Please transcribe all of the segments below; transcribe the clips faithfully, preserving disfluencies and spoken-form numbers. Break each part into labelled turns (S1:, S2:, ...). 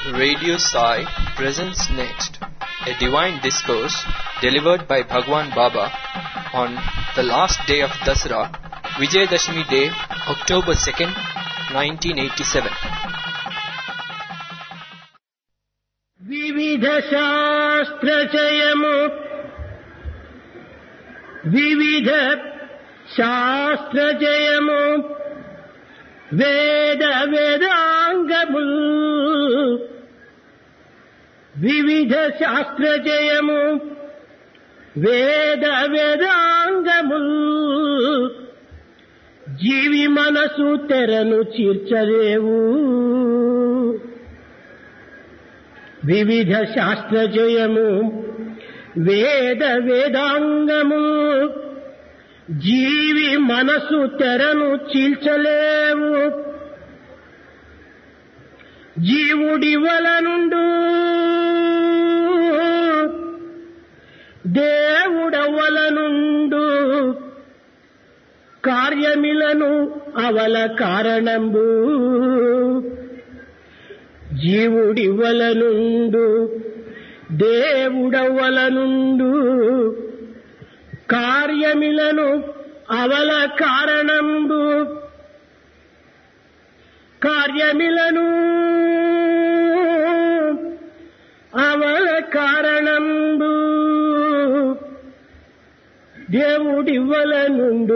S1: Radio Sai presents next a divine discourse delivered by Bhagwan Baba on the last day of Dasara, Vijayadashmi Day, October second, nineteen eighty-seven.
S2: వివిధ శాస్త్రచయము వివిధ శాస్త్రచయము వేద వేదాంగముల్ వివిధ శాస్త్రచయము వేద వేదాంగముల్ జీవి మనసు తెరను చీర్చలేవు వివిధ శాస్త్రజయము వేద వేదాంగము జీవి మనసు తెరను చీల్చలేవు జీవుడి వలనుండు దేవుడవలనుండు కార్యమిలను అవల కారణంబు జీవుడివలనుండు దేవుడవలనుండు కార్యమిలను అవల కారణంబు కార్యమిలను అవల కారణంబు దేవుడివలనుండు.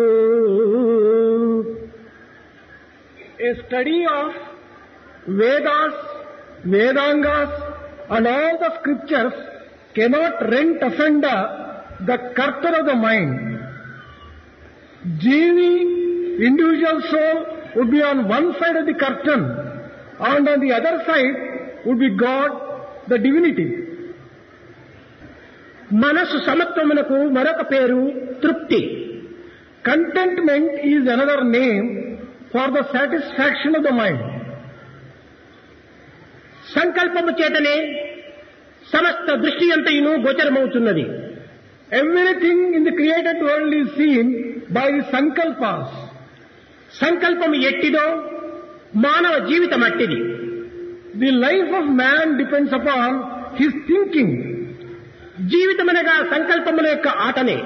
S3: A study of Vedas, Vedangas and all the scriptures cannot rent asunder the Karta of the mind. Jivi, individual soul, would be on one side of the curtain and on the other side would be God, the divinity.
S2: మనసు సమత్వమునకు మరొక పేరు తృప్తి.
S3: Contentment is another name for the satisfaction of the mind.
S2: సంకల్పము చేతనే సమస్త దృష్టి అంతయును గోచరమవుతున్నది.
S3: Everything in the created world is seen by sankalpas.
S2: సంకల్పము ఎట్టిదో మానవ జీవితం అట్టిది.
S3: The life of man depends upon his thinking.
S2: జీవితమనగా సంకల్పముల యొక్క ఆటనే.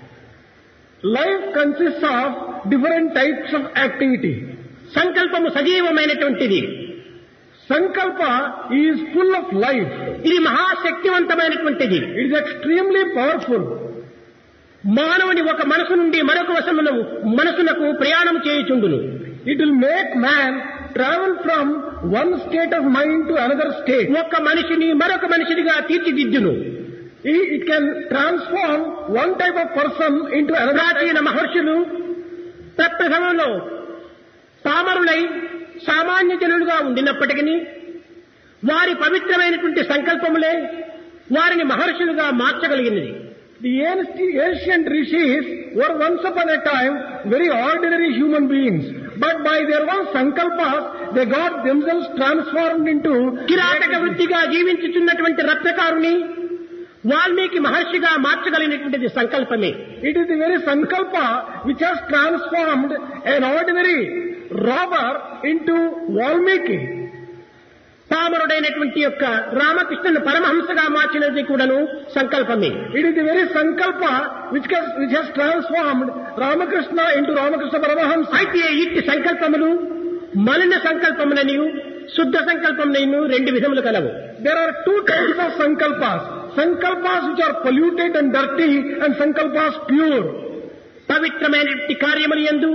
S3: Life consists of different types of activity.
S2: సంకల్పము సజీవమైనటువంటిది.
S3: Sankalpa is full of life.
S2: ఇది మహాశక్తివంతమైనటువంటిది.
S3: It is extremely powerful.
S2: మానవుని ఒక మనసు నుండి మరొక వశమును మనసునకు ప్రయాణం చేయుచుండును.
S3: It will make man travel from one state of mind to another state.
S2: ఒక మనిషిని మరొక మనిషిగా తీర్చిదిద్దును.
S3: It can transform one type of person into another.
S2: ప్రాచీన మహర్షులు ప్రప్రథమంలో పామరులై సామాన్య జనులుగా ఉండినప్పటికీ వారి పవిత్రమైనటువంటి సంకల్పములే వారిని మహర్షులుగా మార్చగలిగినది.
S3: The ancient rishis were once upon a time very ordinary human beings, but by their own sankalpas they got themselves transformed into
S2: కిరాతక వృత్తిగా జీవించుతున్నటువంటి రత్నకారుని వాల్మీకి మహర్షిగా మార్చగలిగినటువంటిది సంకల్పమే.
S3: It is the very sankalpa which has transformed an ordinary robber into Valmiki.
S2: పామరుడైనటువంటి యొక్క రామకృష్ణుని పరమహంసగా మార్చినది కూడాను సంకల్పమే.
S3: It is the very sankalpa which has, which has transformed Ramakrishna into Ramakrishna Paramahamsa.
S2: అయితే ఇట్టి సంకల్పములు మలిన సంకల్పములను శుద్ధ సంకల్పములను రెండు విధములు కలవు.
S3: There are two types of sankalpas. Sankalpas which are polluted and dirty and sankalpas pure.
S2: పవిత్రమైనటువంటి కార్యములు యందు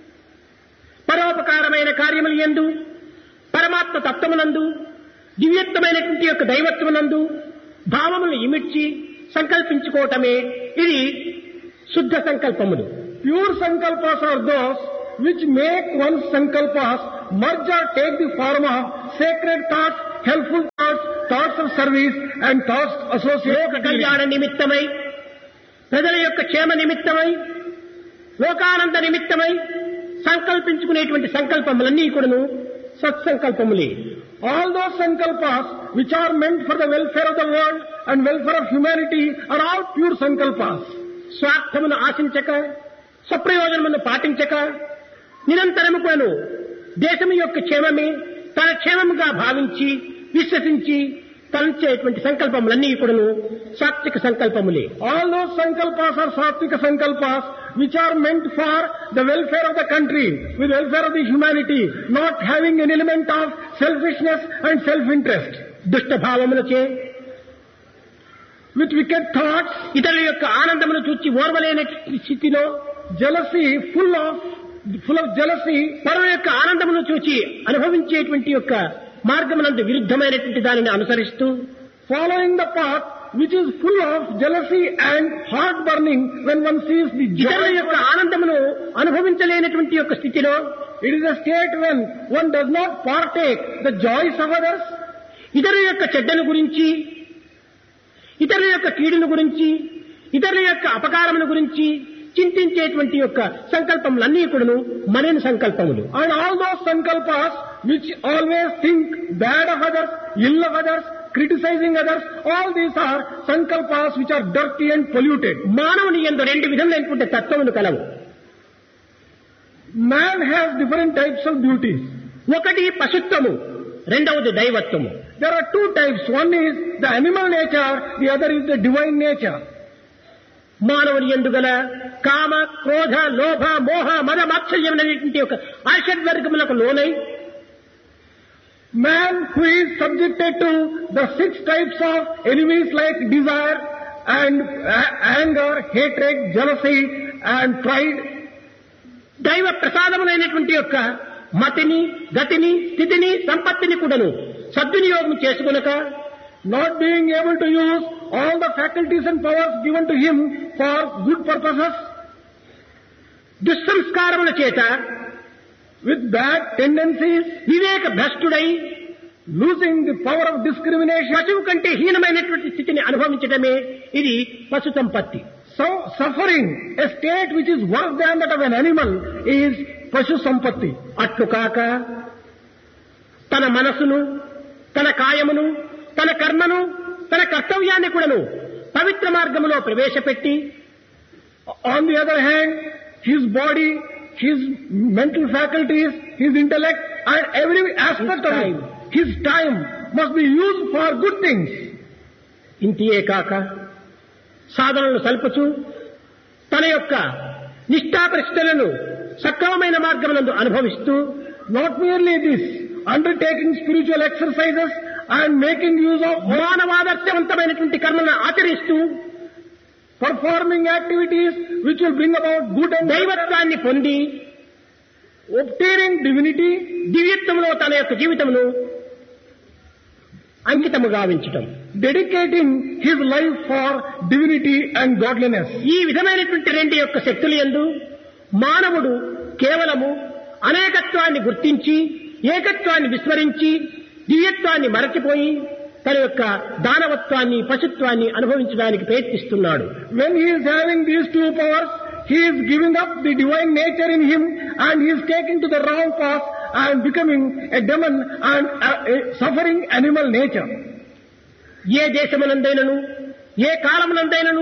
S2: పరోపకారమైన కార్యములు యందు పరమాత్మ తత్వమునందు దివ్యత్వమైనటువంటి యొక్క దైవత్వమునందు భావములను ఇమిడ్చి సంకల్పించుకోవటమే ఇది శుద్ధ సంకల్పములు.
S3: Pure sankalpas are those which make one's sankalpas merge or take the form of sacred thoughts, helpful thoughts, thoughts of service and thoughts associated with
S2: కళ్యాణ నిమిత్తమై ప్రజల యొక్క క్షేమ నిమిత్తమై లోకానంద నిమిత్తమై సంకల్పించుకునేటువంటి సంకల్పములన్నీ కూడాను సత్సంకల్పములే.
S3: All those sankalpas which are meant for the welfare of the world and welfare of humanity are all pure sankalpas.
S2: స్వార్థమును ఆశించక స్వప్రయోజనమును పాటించక నిరంతరము కూడాను దేశము యొక్క క్షేమమే తన క్షేమముగా భావించి విశ్వసించి తలంచేటువంటి సంకల్పములన్నీ కూడాను సాత్విక సంకల్పములే.
S3: All those sankalpas are satvika sankalpas which are meant for the welfare of the country, with welfare of the humanity, not having an element of selfishness and self-interest.
S2: దుష్ట భావములచే
S3: With wicked thoughts,
S2: ఇతరుల యొక్క ఆనందమును చూచి ఓర్వలేని స్థితిలో
S3: jealousy, full of full of jealousy,
S2: పరుల యొక్క ఆనందమును చూచి అనుభవించేటువంటి యొక్క మార్గమునందు విరుద్ధమైనటువంటి దానిని అనుసరిస్తూ
S3: following the path which is full of jealousy and heart burning when one sees the
S2: ఇతరుల
S3: joy.
S2: యొక్క ఆనందమును అనుభవించలేనటువంటి యొక్క స్థితిలో
S3: It is a state when one does not partake the joys of others.
S2: ఇతరుల యొక్క చెడ్డను గురించి, ఇతరుల యొక్క కీడును గురించి, ఇతరుల యొక్క అపకారముల గురించి చింతించేటువంటి యొక్క సంకల్పములన్నీ కూడాను మనైన సంకల్పములు.
S3: And all those sankalpas which always think bad of others, ill of others, criticizing others, all these are sankalpas which are dirty and polluted.
S2: మానవుని యందు రెండు విధములైనటువంటి తత్వములు కలవు.
S3: Man has different types of beauties.
S2: ఒకటి పశుత్వము, రెండవది దైవత్వము.
S3: There are two types. One is the animal nature, the other is the divine nature.
S2: మానవుని యందు గల కామ, క్రోధ, లోభ, మోహ, మద, మాత్సర్యములైనటువంటి యొక్క ఆషడ్వర్గములకు లోనై
S3: Man who is subjected to the six types of enemies like desire and a- anger, hatred, jealousy and pride,
S2: దైవ ప్రసాదములైనటువంటి యొక్క మతిని, గతిని, స్థితిని, సంపత్తిని కూడాను సద్వినియోగం చేసుకొనక
S3: not being able to use all the faculties and powers given to him for good purposes,
S2: దుస్సంస్కారముల చేత
S3: with bad tendencies,
S2: Viveka భ్రష్టుడై
S3: losing the power of discrimination,
S2: పశువు కంటే హీనమైనటువంటి స్థితిని అనుభవించడమే ఇది పశు సంపత్తి.
S3: so suffering a state which is worse than that of an animal is pashu sampatti.
S2: అట్లు కాక తన మనసును, తన కాయమును, తన కర్మను, తన కర్తవ్యాన్ని కూడాను పవిత్ర మార్గములో ప్రవేశపెట్టి
S3: On the other hand, his body, his mental faculties, his intellect and every aspect
S2: His
S3: of
S2: time.
S3: it, his time must be used for good things.
S2: ఇంటియే కాక సాధనలు సల్పుచు తన యొక్క నిష్ఠాపరిష్టలను సక్రమమైన మార్గమునందు అనుభవిస్తూ
S3: Not merely this, undertaking spiritual exercises and making use of
S2: మానవాదర్శవంతమైనటువంటి కర్మలను ఆచరిస్తూ
S3: performing activities which will bring about good and
S2: దైవత్వాన్ని పొంది
S3: obtaining divinity,
S2: దివ్యత్వంలో తన యొక్క జీవితమును అంకితము గావించటం.
S3: dedicating his life for divinity and godliness.
S2: ఈ విధమైనటువంటి రెండు యొక్క శక్తుల యందు మానవుడు కేవలము అనేకత్వాన్ని గుర్తించి ఏకత్వాన్ని విస్మరించి దివ్యత్వాన్ని మరచిపోయి తన యొక్క దానవత్వాన్ని, పశుత్వాన్ని అనుభవించడానికి ప్రయత్నిస్తున్నాడు.
S3: When he is having these two powers, he is giving up the divine nature in him and he is taking to the wrong path and becoming a demon and a, a suffering animal nature.
S2: ఏ దేశమునందైనను ఏ కాలమునందైనను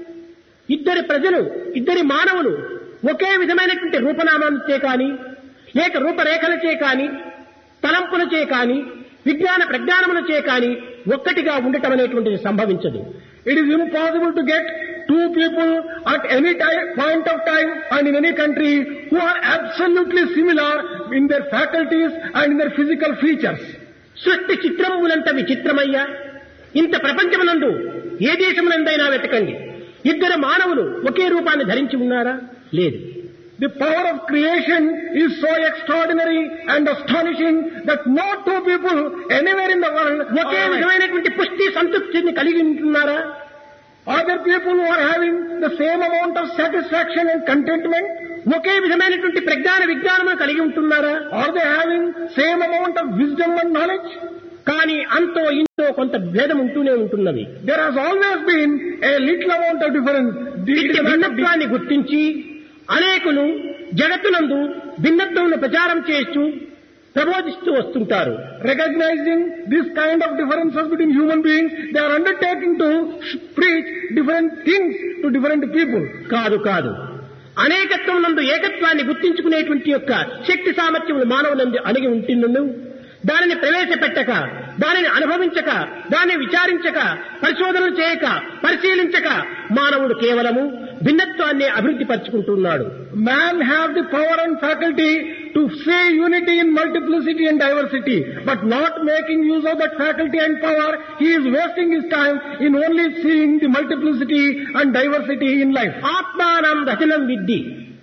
S2: ఇద్దరి ప్రజలు, ఇద్దరి మానవులు ఒకే విధమైనటువంటి రూపనామాలచే కాని, ఏక రూపరేఖలచే కాని, తలంపులచే కాని, విజ్ఞాన ప్రజ్ఞానములచే కాని ఒక్కటిగా ఉండటం అనేటువంటిది సంభవించదు.
S3: It is impossible to get two people at any time, point of time and in any country who are absolutely similar in their faculties and in their physical features.
S2: సృష్టి చిత్రములంత విచిత్రమయ్యా, ఇంత ప్రపంచమునందు ఏ దేశమునందైనా వెతకండి, ఇద్దరు మానవులు ఒకే రూపాన్ని ధరించి ఉన్నారా? లేదు.
S3: The power of creation is so extraordinary and astonishing that no two people anywhere in the world
S2: okay
S3: are like.
S2: విధమైనటువంటి పుష్టి సంతృప్తిని కలిగి ఉంటున్నారా?
S3: Other people who are having the same amount of satisfaction and contentment,
S2: ఒకే విధమైనటువంటి ప్రజ్ఞాన విజ్ఞానము కలిగి ఉంటున్నారా?
S3: are they having same amount of wisdom and knowledge?
S2: కానీ అంతో ఇంతో కొంత భేదం ఉంటూనే ఉంటున్నది.
S3: There has always been a little amount of difference.
S2: ఇట్టి భిన్నత్వాన్ని గుర్తించి అనేకులు జగత్తునందు భిన్నత్వమును ప్రచారం చేస్తూ ప్రబోధిస్తూ వస్తుంటారు.
S3: Recognizing this kind of differences between human beings, they are undertaking to preach different things to different people.
S2: కాదు కాదు అనేకత్వం నందు ఏకత్వాన్ని గుర్తించుకునేటువంటి యొక్క శక్తి సామర్థ్యములు మానవులందు అణిగి ఉంటున్నను దానిని ప్రవేశపెట్టక దానిని అనుభవించక, దాన్ని విచారించక, పరిశోధనలు చేయక, పరిశీలించక మానవుడు కేవలము భిన్నత్వాన్ని అభివృద్ధి పరుచుకుంటున్నాడు.
S3: Man have the power and faculty to say unity in multiplicity and diversity, but not making use of that faculty and power, he is wasting his time in only seeing the multiplicity and diversity in life.
S2: ఆత్మానం రచనం విద్ధి,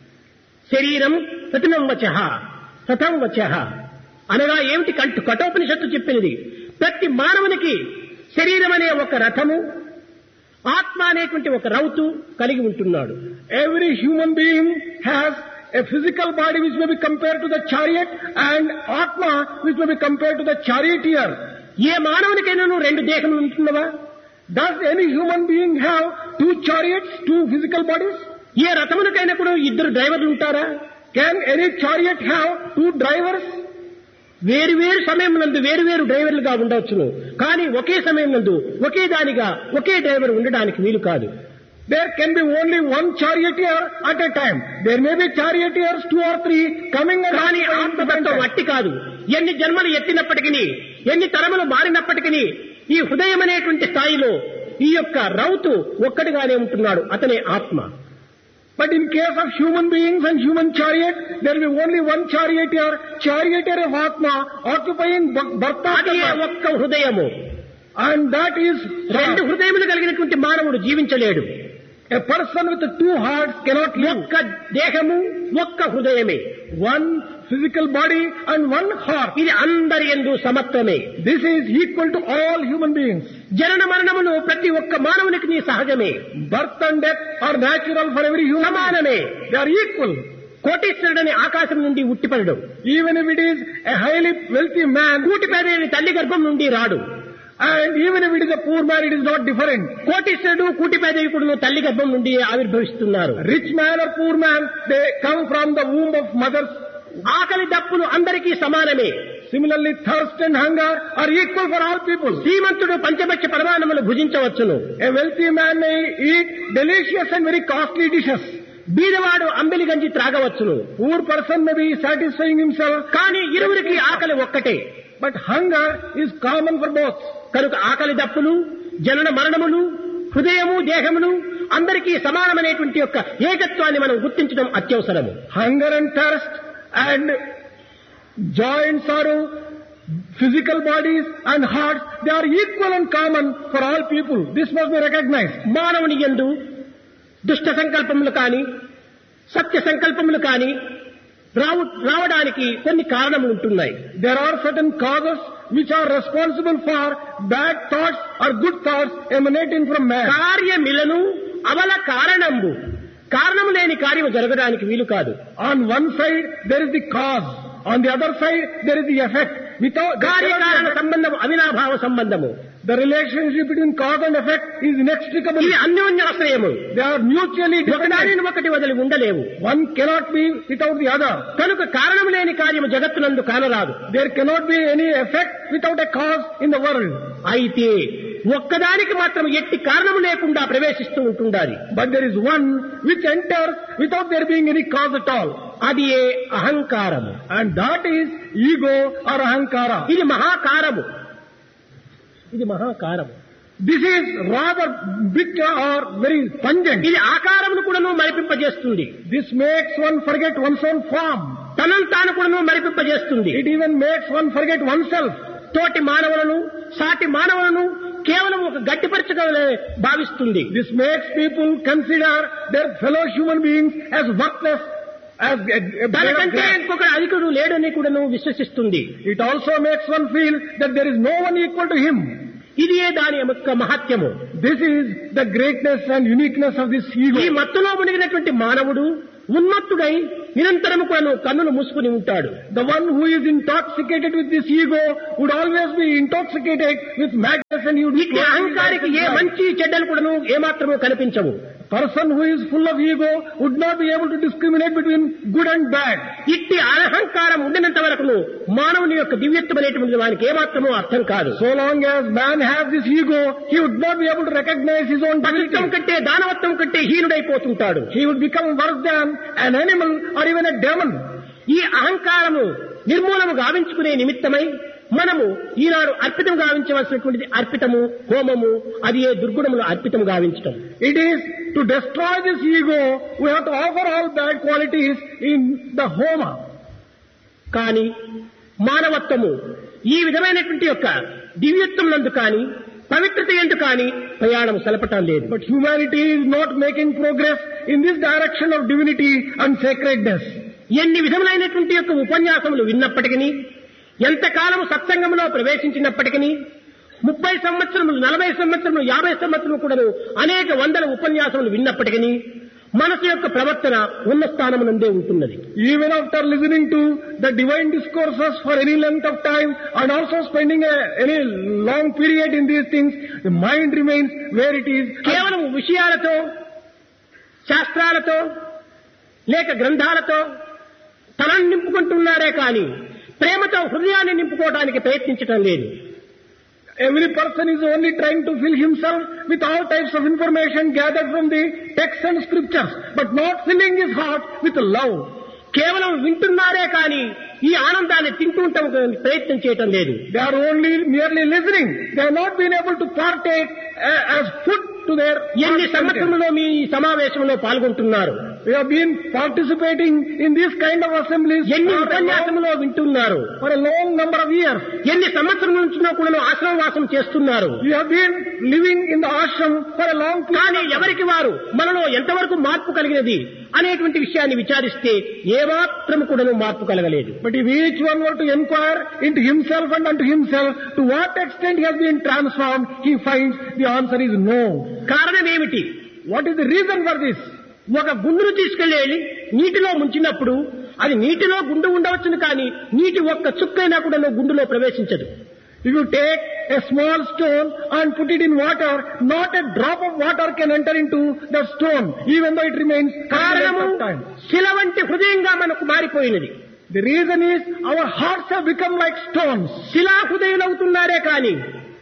S2: శరీరం రచనం వచః రథం వచః అనగా ఏమిటి? కంటు కఠోపనిషత్తు చెప్పినది. ప్రతి మానవునికి శరీరం అనే ఒక రథము, ఆత్మ అనేటువంటి ఒక రౌతు కలిగి ఉంటున్నాడు.
S3: Every human being has a physical body which may be compared to the chariot and Atma which may be compared to the charioteer.
S2: ఏ మానవునికైనా రెండు దేహములు ఉంటున్నవా?
S3: Does any human being have two chariots, two physical bodies?
S2: ఏ రథమునికైనా కూడా ఇద్దరు డ్రైవర్లు ఉంటారా?
S3: Can any chariot have two drivers?
S2: వేరు వేరు సమయం నందు వేరు వేరు డ్రైవర్లుగా ఉండవచ్చును, కానీ ఒకే సమయం నందు ఒకే దానిగా ఒకే డ్రైవర్ ఉండడానికి వీలు కాదు.
S3: There can be only one charioteer at a time. There may be charioteers two or three coming and
S2: కానీ ఆత్మతత్వం అట్టి కాదు. ఎన్ని జన్మలు ఎత్తినప్పటికీ, ఎన్ని తరములు మారినప్పటికీ ఈ హృదయం అనేటువంటి స్థాయిలో ఈ యొక్క రౌతు ఒక్కడిగానే ఉంటున్నాడు, అతనే ఆత్మ.
S3: But in case of human beings and human chariot, there will be only one charioteer, charioteer of Atma, occupying birth
S2: అది ఒక్క హృదయము.
S3: And that is
S2: రెండు హృదయములు కలిగినటువంటి మానవుడు జీవించలేడు.
S3: A person with two hearts cannot live.
S2: ఒక్క దేహము, ఒక్క హృదయమే.
S3: One physical body and one heart.
S2: ఇది అందరి యందు సమత్వమే.
S3: This is equal to all human beings.
S2: జనన మరణములు ప్రతి ఒక్క మానవునికి సహజమే.
S3: Birth and death are natural for every human.
S2: సమానమే.
S3: They are equal.
S2: కోటీశ్వరుడని ఆకాశం నుండి ఉట్టిపడడు.
S3: Even if it is a highly wealthy man,
S2: కూటిపేదని తల్లి గర్భం నుండి రాడు.
S3: and even if it is a poor man, it is not different.
S2: కోటీశ్వరుడు కూటిపేదయుడు తల్లి గర్భం నుండి ఆవిర్భవిస్తున్నారు.
S3: Rich man or poor man, they come from the womb of mothers.
S2: ఆకలి దప్పులు అందరికీ సమానమే.
S3: Similarly, thirst and hunger are equal for all people.
S2: Srimanthudu పంచభక్ష పరమాన్నములు భుజించవచ్చును.
S3: A wealthy man may eat delicious and very costly dishes.
S2: బీదవాడు అంబెలి గంజి త్రాగవచ్చును.
S3: Poor person may be satisfying himself.
S2: కానీ ఇరువురికి ఆకలి ఒక్కటే.
S3: But hunger is common for both.
S2: కనుక ఆకలి దప్పులు, జనన మరణములు, హృదయము, దేహములు అందరికీ సమానమైనటువంటి యొక్క ఏకత్వాన్ని మనం గుర్తించడం అత్యవసరము.
S3: Hunger and thirst and joy and sorrow, physical bodies and hearts, they are equal and common for all people. This must be recognized.
S2: మానవుని యందు దుష్ట సంకల్పములు కాని, సత్య సంకల్పములు కాని రావు రావడానికి కొన్ని కారణములు ఉంటున్నాయి.
S3: There are certain causes which are responsible for bad thoughts or good thoughts emanating from man.
S2: కార్యమిలను అవల కారణంబు, కారణము లేని కార్యము జరగడానికి వీలు కాదు.
S3: On one side there is the cause, on the other side there is the effect. Without
S2: కార్యకారణ సంబంధము అవినాభావ సంబంధము.
S3: The relationship between cause and effect is inextricable.
S2: ఇది అన్యోన్యాశ్రయము.
S3: They are mutually dependent.
S2: ఒకదానిని ఒకటి వదిలి ఉండలేవు.
S3: One cannot be without the other.
S2: కనుక కారణము లేని కార్యము జగత్తునందు కానరాదు.
S3: There cannot be any effect without a cause in the world.
S2: అయితే ఒక్కదానికి మాత్రం ఎట్టి కారణము లేకుండా ప్రవేశిస్తూ ఉంటుండాలి.
S3: But there is one which enters without there being any cause at all.
S2: అది ఏ అహంకారము.
S3: And that is ego or ahankara.
S2: ఇది మహాకారము. ఇది మహాకారము.
S3: This is rather big or very pungent.
S2: ఇది ఆకారమును కూడాను మరిపింపజేస్తుంది.
S3: This makes one forget one's own form.
S2: తనను తాను కూడాను మరిపింపజేస్తుంది.
S3: It even makes one forget oneself.
S2: తోటి మానవులను, సాటి మానవులను కేవలం ఒక గట్టిపరచగలే భావిస్తుంది.
S3: This makes people consider their fellow human beings as worthless, as
S2: తనకంటే ఇంకొకరు అధికుడు లేడని కూడాను విశ్వసిస్తుంది.
S3: It also makes one feel that there is no one equal to him.
S2: ఇది దాని యొక్క మహత్యము.
S3: This is the greatness and uniqueness of this ego.
S2: ఈ మత్తులో మునిగినటువంటి మానవుడు ఉన్మత్తుడై నిరంతరము కూడాను కన్నులు మూసుకుని ఉంటాడు.
S3: The one who is intoxicated with this ego would always be intoxicated with madness and he would
S2: ఇట్టి అహంకారికి ఏ మంచి చెడ్డలు కూడాను ఏమాత్రము కనిపించవు.
S3: Person who is full of ego would not be able to discriminate between good and bad.
S2: ఇట్టి అహంకారం ఉండినంత వరకు మానవుని యొక్క దివ్యత్వం అనేటువంటి వానికి ఏమాత్రమూ అర్థం కాదు.
S3: So long as man has this ego, he would not be able to recognize his own divinity.
S2: పవిత్రం కంటే దానవత్వం కంటే హీనుడైపోతుంటాడు.
S3: He would become worse than an animal or even a demon.
S2: ఈ అహంకారము నిర్మూలము గావించుకునే నిమిత్తమై మనము ఈనాడు అర్పితం గావించవలసినటువంటిది అర్పితము, హోమము, అది ఏ దుర్గుణములు అర్పితం గావించటం.
S3: It is to destroy this ego, we have to offer all bad qualities in the homa.
S2: కానీ మానవత్వము ఈ విధమైనటువంటి యొక్క దివ్యత్వం నందు కానీ పవిత్రత ఎందు కానీ ప్రయాణం సలపటం లేదు.
S3: But humanity is not making progress in this direction of divinity and sacredness.
S2: ఎన్ని విధములైనటువంటి యొక్క ఉపన్యాసములు విన్నప్పటికీ, ఎంతకాలము సత్సంగంలో ప్రవేశించినప్పటికీ, ముప్పై సంవత్సరములు, నలభై సంవత్సరములు, యాభై సంవత్సరములు కూడా అనేక వందల ఉపన్యాసములు విన్నప్పటికీ మనసు యొక్క ప్రవర్తన ఉన్న స్థానమునందే ఉంటున్నది.
S3: Even after listening to the divine discourses for any length of time and also spending a, any long period in these things, the mind remains where it is.
S2: కేవలం విషయాలతో, శాస్త్రాలతో లేక గ్రంథాలతో తలను నింపుకుంటున్నారే కానీ ప్రేమతో హృదయాన్ని నింపుకోవడానికి ప్రయత్నించటం లేదు.
S3: Every person is only trying to fill himself with all types of information gathered from the texts and scriptures, but not filling his heart with love.
S2: కేవలం వింటున్నారే కానీ ఈ ఆనందాన్ని తింటూ ప్రయత్నం చేయటం లేదు.
S3: They are only merely listening. They have not been able to partake uh, as food to their.
S2: ఎన్ని సంవత్సరంలో మీ సమావేశంలో పాల్గొంటున్నారు?
S3: We have been participating in this kind of assemblies.
S2: ఎన్ని ఉపన్యాసంలో వింటున్నారు?
S3: For a long number of years.
S2: ఎన్ని సంవత్సరం నుంచి కూడా ఆశ్రమవాసం చేస్తున్నారు?
S3: You have been living in the ashram for a long time.
S2: కానీ ఎవరికి వారు మనలో ఎంతవరకు మార్పు కలిగినది అనేటువంటి విషయాన్ని విచారిస్తే ఏమాత్రం కూడా మార్పు కలగలేదు.
S3: But if each one were to inquire into himself and unto himself, to what extent he has been transformed, he finds the answer is no.
S2: కారణం ఏమిటి?
S3: What is the reason for this?
S2: ఒక గుండును తీసుకెళ్లి నీటిలో ముంచినప్పుడు అది నీటిలో గుండు ఉండవచ్చును కానీ నీటి ఒక్క చుక్కైనా కూడా గుండులో ప్రవేశించదు.
S3: If you take a small stone and put it in water, not a drop of water can enter into that stone, even though it remains.
S2: కారణము శిల వంటి హృదయంగా మనకు మారిపోయినది.
S3: The reason is our hearts have become like stones.
S2: శిలా హృదయులవుతున్నారే కానీ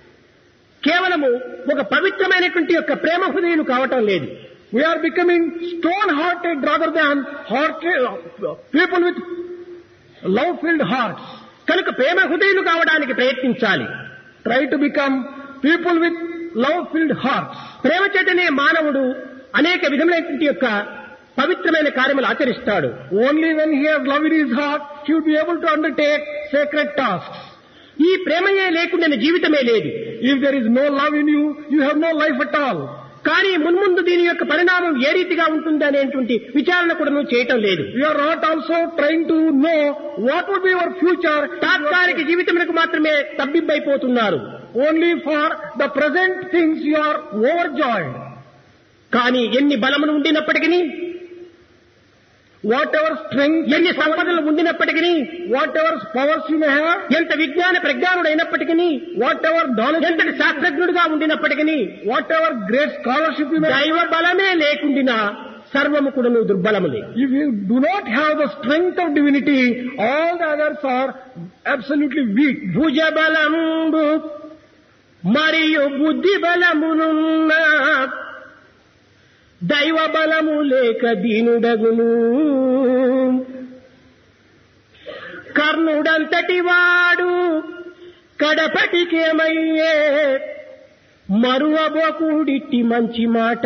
S2: కేవలము ఒక పవిత్రమైనటువంటి యొక్క ప్రేమ హృదయులు కావటం లేదు.
S3: We are becoming stone-hearted rather than heart, people with love-filled hearts.
S2: కనుక ప్రేమ హృదయులు కావడానికి ప్రయత్నించాలి.
S3: Try to become people with love-filled hearts.
S2: ప్రేమ చేతనే మానవుడు అనేక విధములైనటువంటి యొక్క పవిత్రమైన కార్యములు ఆచరిస్తాడు.
S3: Only when he has love in his heart, he will be able to undertake sacred tasks.
S2: ఈ ప్రేమయే లేకుండా జీవితమే లేదు.
S3: If there is no love in you, you have no life at all.
S2: కానీ మున్ముందు దీని యొక్క పరిణామం ఏ రీతిగా ఉంటుంది అనేటువంటి విచారణ కూడా నువ్వు చేయటం లేదు.
S3: You are not also trying to know what would be your future.
S2: తాత్కాలిక జీవితములకు మాత్రమే తబ్బిబ్బైపోతున్నారు.
S3: Only for the present things you are overjoyed.
S2: కానీ ఎన్ని బలములు ఉండినప్పటికీ,
S3: whatever strength,
S2: ఎన్ని సంపదలు ఉండినప్పటికీ,
S3: whatever powers you may have,
S2: ఎంత విజ్ఞాన ప్రజ్ఞానుడైనప్పటికీ,
S3: whatever knowledge,
S2: ఎంతటి శాస్త్రజ్ఞుడిగా ఉండినప్పటికీ,
S3: whatever great scholarship you may have,
S2: దైవ బలమే లేకుండా సర్వము కూడా దుర్బలములే.
S3: If you do not have the strength of divinity, all the others are absolutely weak.
S2: భుజ బలముండు మరియు బుద్ధి బలమునున్న దైవ బలము లేక దీనుడగును. కర్ణుడంతటి వాడు కడపటికేమయ్యే మరువబోకుడిట్టి మంచి మాట.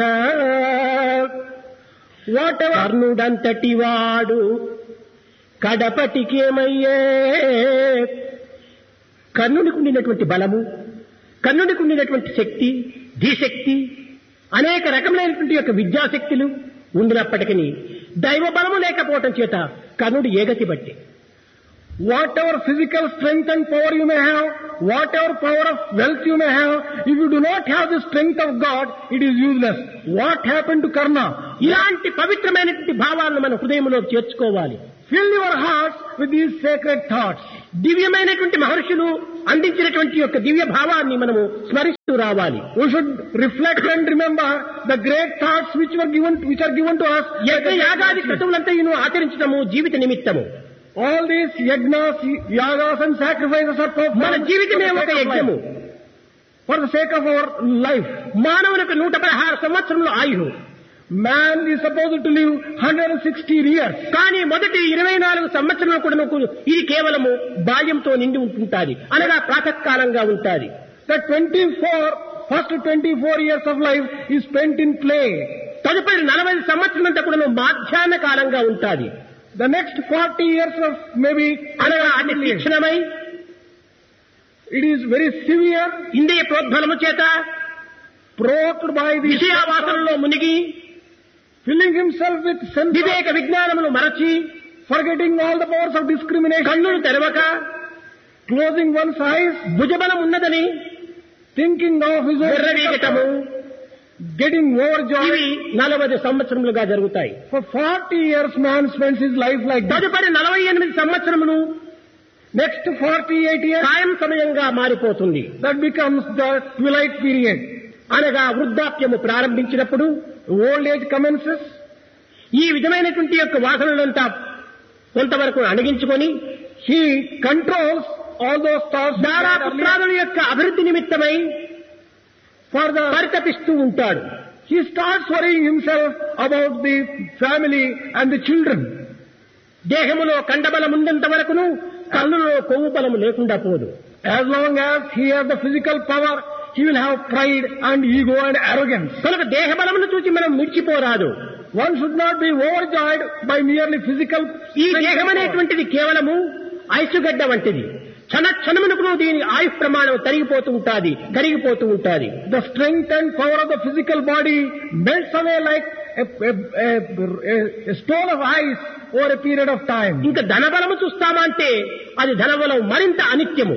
S2: కర్ణుడంతటి వాడు కడపటికేమయ్యే. కర్ణునికి ఉండినటువంటి బలము, కర్ణునికి ఉండినటువంటి శక్తి, ధీశక్తి, అనేక రకములైనటువంటి యొక్క విద్యాశక్తులు ఉండినప్పటికీ దైవ బలము లేకపోవటం చేత కర్ణుడు ఏగతి బట్టి.
S3: Whatever physical strength and power you may have, whatever power of wealth you may have, if you do not have the strength of God, it is useless. What happened to Karna?
S2: ఇలాంటి పవిత్రమైనటువంటి భావాలను మన హృదయంలో చేర్చుకోవాలి.
S3: Fill your hearts with these sacred thoughts.
S2: దివ్యమైనటువంటి మహర్షులు అందించినటువంటి యొక్క దివ్య భావాన్ని మనము స్మరిస్తూ రావాలి.
S3: We should reflect and remember the great thoughts which were given, which are given to us.
S2: యజ్ఞ యాగాది క్రతువులంతయును ఆచరించడము జీవిత నిమిత్తము.
S3: All these yajnas, yagas and sacrifices are for
S2: మన జీవితమే ఒక యజ్ఞము.
S3: For the sake of our life.
S2: మానవునికి నూట పదహారు సంవత్సరముల ఆయువు.
S3: Man is supposed to live one hundred sixty years.
S2: కానీ మొదటి ఇరవై నాలుగు సంవత్సరాలు కూడా ఇది కేవలము బాల్యంతో నిండి ఉంటుంటాది, అనగా ప్రాతకాలంగా ఉంటాది.
S3: The twenty-four, first twenty-four years of life is spent in play.
S2: తదుపరి నలభై సంవత్సరాలంతా కూడా మాధ్యాహ్న కాలంగా ఉంటాది.
S3: The next forty years of maybe
S2: అనగా అతి తీక్షణమై,
S3: it is very severe,
S2: ఇంద్రియ ప్రోద్బలము చేత
S3: provoked by the
S2: విషయావాసనలో మునిగి,
S3: filling himself with sense,
S2: వివేక విజ్ఞానములు మరచి,
S3: forgetting all the powers of discrimination,
S2: కన్నులు తెరవక,
S3: closing one's eyes,
S2: భుజబలం ఉన్నదని
S3: thinking of his own
S2: విర్రవీగటము,
S3: getting overjoyed.
S2: ఇవి నలభై సంవత్సరములుగా జరుగుతాయి.
S3: For forty years man spends his life like that.
S2: తదుపరి నలభై ఎనిమిది సంవత్సరములు
S3: Next forty-eight years,
S2: సాయం సమయంగా మారిపోతుంది.
S3: that becomes the twilight period.
S2: అనగా వృద్ధాప్యము ప్రారంభించినప్పుడు,
S3: Old age commences.
S2: ఈ విధమైనటువంటి యొక్క వాసనలంతా కొంతవరకు అణగించుకొని,
S3: He controls all those thoughts
S2: దారా పుత్రాదుల యొక్క అభివృద్ధి నిమిత్తమై
S3: for the,
S2: పరితపిస్తూ ఉంటాడు.
S3: he starts worrying himself about the family and the children.
S2: దేహములో కండబలం ఉన్నంత వరకును కళ్ళులో కొవ్వు బలము లేకుండా పోదు.
S3: As long as he has the physical power, he will have pride and ego and arrogance.
S2: కనుక దేహ బలమును చూసి మనం మిడిచిపోరాదు.
S3: One should not be overjoyed by merely physical.
S2: ఈ దేహం అనేటువంటిది కేవలము ఐసుగడ్డ వంటిది. క్షణ క్షణమునకు దీని ఆయుష్ ప్రమాణం తరిగిపోతూ ఉంటాది, కరిగిపోతూ ఉంటాది.
S3: The strength and power of the physical body melts away like a, a, a, a, a stone of ice over a period of time.
S2: ఇంకా ధనబలము చూస్తామా అంటే అది ధనబలం మరింత అనిత్యము.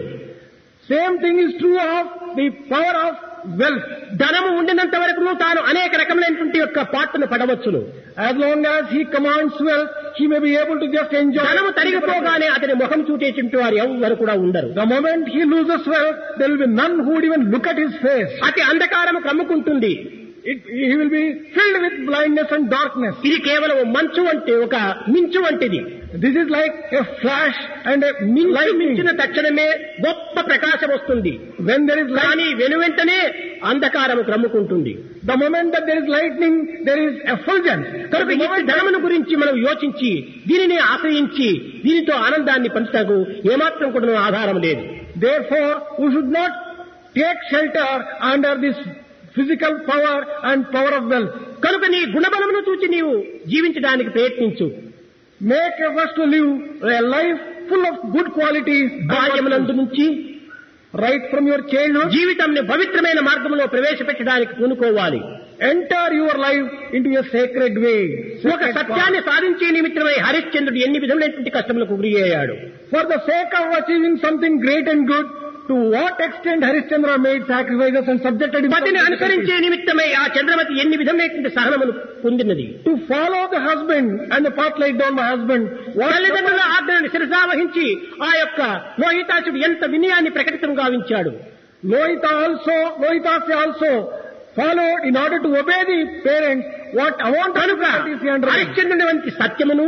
S3: Same thing is true of the power of wealth.
S2: ధనము ఉండినంత వరకు తాను అనేక రకములైనటువంటి యొక్క పాటను పడవచ్చును.
S3: As long as he commands wealth, he may be able to just enjoy.
S2: ధనము తరిగిపోగానే అతని ముఖం చూచేటువంటి వారు ఎవరు కూడా ఉండరు.
S3: The moment he loses wealth, there will be none who would even look at his face.
S2: అతి అంధకారము కమ్ముకుంటుంది.
S3: It, he will be filled with blindness and darkness.
S2: ఇది కేవలం మంచు అంటే ఒక మించు వంటిది.
S3: This is like a flash and a
S2: మించు
S3: lightning.
S2: మించిన తక్షణమే గొప్ప ప్రకాశం వస్తుంది.
S3: When there is light,
S2: కానీ వెనువెంటనే అంధకారము క్రమ్ముకుంటుంది.
S3: the moment that there is lightning, there is effulgence.
S2: కనుక ఈ ధనమును గురించి మనం యోచించి దీనిని ఆశ్రయించి దీనితో ఆనందాన్ని పంచుటకు ఏమాత్రం కూడా ఆధారం లేదు.
S3: Therefore, we should not take shelter under this physical power and power of wealth.
S2: కనుక నీ గుణబలమును చూచి నీవు జీవించడానికి ప్రయత్నించు.
S3: Make efforts to live a life full of good qualities.
S2: బాల్యమునందు నుంచి
S3: Right from your childhood,
S2: జీవితాన్ని పవిత్రమైన మార్గంలో ప్రవేశపెట్టడానికి పూనుకోవాలి.
S3: enter your life into a sacred way.
S2: ఒక సత్యాన్ని సాధించే నిమిత్తమై హరిశ్చంద్రుడు ఎన్ని విధములైనటువంటి కష్టములకు గురి అయ్యాడు.
S3: For the sake of achieving something great and good, to what extent Harishchandra made sacrifices and subjected himself
S2: పతిని అనుసరించే నిమిత్తమై ఆ చంద్రమతి ఎన్ని విధములైనటువంటి సహనమును పొందినది.
S3: to follow the husband and the path laid down by husband.
S2: తల్లిదండ్రుల ఆజ్ఞను శిరసావహించి ఆ యొక్క లోహితాసుడు ఎంత వినయాన్ని ప్రకటితం గావించాడు.
S3: Lohita also, Lohitasi also followed in order to obey the parents what amount
S2: కనుక
S3: of he underwent.
S2: హరిశ్చంద్రుని వంటి సత్యమును,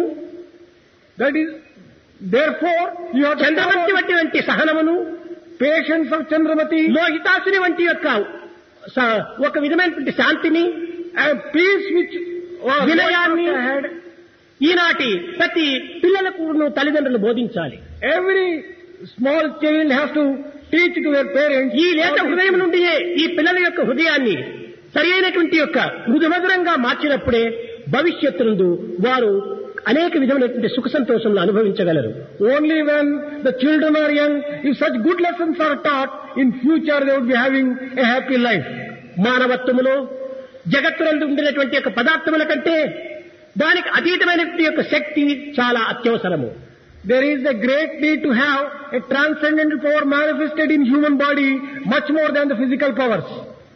S3: That is, therefore, you have to
S2: Chandramati
S3: follow
S2: వంటి వంటి సహనమును,
S3: patience of Chandramati,
S2: లోహితాసుని వంటి యొక్క స- ఒక విధమైనటువంటి శాంతిని,
S3: and peace which was
S2: వినయాన్ని
S3: Lohita had.
S2: ఈనాటి ప్రతి పిల్లలకు తల్లిదండ్రులు బోధించాలి.
S3: Every small child has to teach to their parents.
S2: ఈ లేత హృదయం నుండియే ఈ పిల్లల యొక్క హృదయాన్ని సరి అయినటువంటి యొక్క మృదుమధురంగా మార్చినప్పుడే భవిష్యత్తు వారు అనేక విధమైనటువంటి సుఖ సంతోషములు అనుభవించగలరు.
S3: Only when the children are young, if such good lessons are taught, in future they would be having a happy life.
S2: మానవత్వములో జగత్తునందు ఉండినటువంటి యొక్క పదార్థముల కంటే దానికి అతీతమైనటువంటి యొక్క శక్తి చాలా అత్యవసరము.
S3: There is a great need to have a transcendental power manifested in human body much more than the physical powers.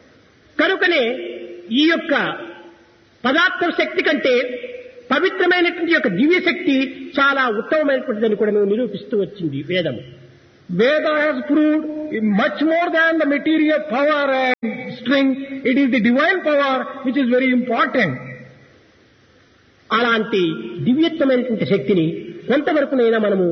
S2: కనుకనే ఈ యొక్క పదార్థ శక్తి కంటే పవిత్రమైనటువంటి యొక్క దివ్య శక్తి చాలా ఉత్తమమైనటువంటిదని కూడా మేము నిరూపిస్తూ వచ్చింది వేదము.
S3: Veda has proved much more than the material power and strength. It is the divine power which is very important.
S2: అలాంటి దివ్యత్వమైనటువంటి శక్తిని కొంతవరకునైనా మనము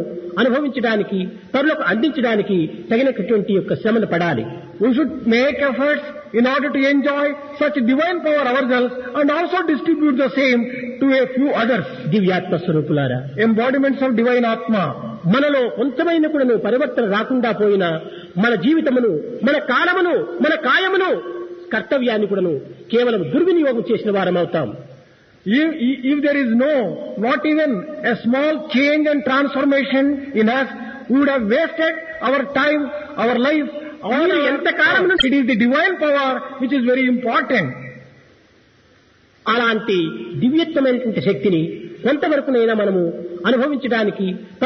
S2: అనుభవించడానికి, పరులకు అందించడానికి తగినటువంటి యొక్క శ్రమను పడాలి.
S3: We should make efforts in order to enjoy such divine power ourselves and also distribute the same to a few others.
S2: దివ్యాత్మ స్వరూపులారా,
S3: Embodiments of divine Atma.
S2: మనలో కొంతమైన కూడాను పరివర్తన రాకుండా పోయినా మన జీవితమును, మన కాలమును, మన కాయమును, కర్తవ్యాన్ని కూడాను కేవలం దుర్వినియోగం చేసిన వారమవుతాం.
S3: If, if there is no, not even a small change and transformation in us, we would have wasted our time, our life, all
S2: మీరు
S3: our
S2: ఎంతకాలం
S3: time. It is the divine power which is very important.
S2: అలాంటి దివ్యత్వమైనటువంటి శక్తిని కొంతవరకునైనా మనము అనుభవించడానికి